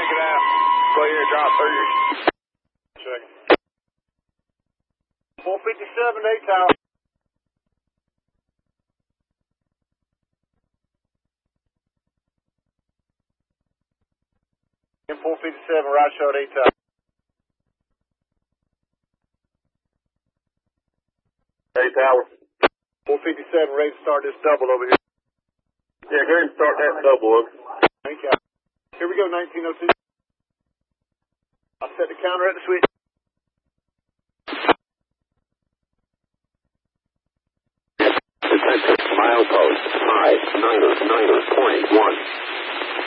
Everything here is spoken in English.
Take it out. Go ahead, drop 30. 457 to 8 tower. In 457, right shot 8 tower. 8 tower. 457, ready to start this double over here. Yeah, go ahead and start that double up. Thank you. Here we go, 1902. I'll set the counter at the switch.